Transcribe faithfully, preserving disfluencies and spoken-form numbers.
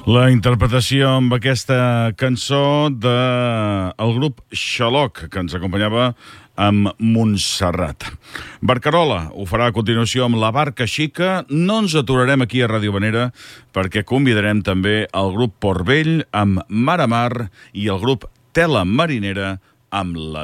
La interpretació amb aquesta cançó del grup Xaloc, que ens acompanyava amb Montserrat. Barcarola ho farà a continuació amb La Barca Xica. No ens aturarem aquí a Ràdio Habanera perquè convidarem també el grup Port Vell amb Mar a Mar i el grup Tela Marinera amb La